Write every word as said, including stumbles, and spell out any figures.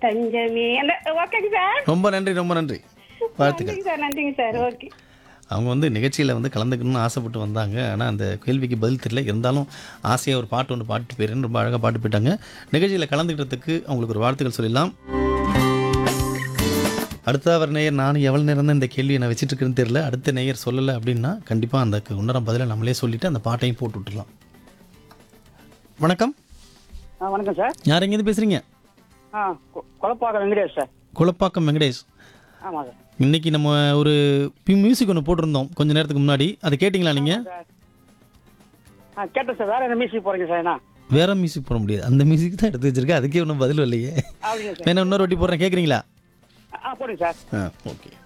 தஞ்சமே அந்த ஓகேங்க சார். ரொம்ப நன்றி ரொம்ப நன்றி வாழ்த்துக்கள். நன்றிங்க சார் நன்றிங்க சார். ஓகே. அவங்க வந்து நிகழ்ச்சியில் வந்து கலந்துக்கணும்னு ஆசைப்பட்டு வந்தாங்க. ஆனால் அந்த கேள்விக்கு பதில் தெரியல. இருந்தாலும் ஆசையாக ஒரு பாட்டு ஒன்று பாட்டு போயிடுறேன்னு ரொம்ப அழகாக பாட்டு போயிட்டாங்க. நிகழ்ச்சியில் கலந்துக்கிட்டதுக்கு அவங்களுக்கு ஒரு வாழ்த்துக்கள் சொல்லிடலாம். அடுத்த வர நேயர் நானும் எவ்வளோ நேரம் தான் இந்த கேள்வியை நான் வச்சுட்டு இருக்கேன்னு தெரியல. அடுத்த நேயர் சொல்லலை அப்படின்னா கண்டிப்பாக அந்த உன்னரம் பதிலை நம்மளே சொல்லிவிட்டு அந்த பாட்டையும் போட்டு விட்டுடலாம். வணக்கம். ஆ வணக்கம் சார். யார் எங்கேருந்து பேசுகிறீங்க? ஆ கொ- கொலப்பாக்கம் வெங்கடேஷ் சார். குளப்பாக்கம் வெங்கடேஷ். ஆமாம் சார். இன்னைக்கு நம்ம ஒரு மியூசிக் ஒன்று போட்டிருந்தோம் கொஞ்ச நேரத்துக்கு முன்னாடி. அதை கேட்டிங்களா நீங்கள்? சார் ஆ கேட்டேன் சார். வேறு என்ன மியூசிக் போகிறீங்க சார்? என்ன வேற மியூசிக் போட முடியாது, அந்த மியூசிக் தான் எடுத்து வச்சிருக்கேன். அதுக்கே ஒன்றும் பதில் இல்லையே. அப்படிங்க சார். வேணா இன்னொரு வாட்டி போடுறேன், கேட்குறீங்களா? ஆ போடுங்க சார். ஆ ஓகே.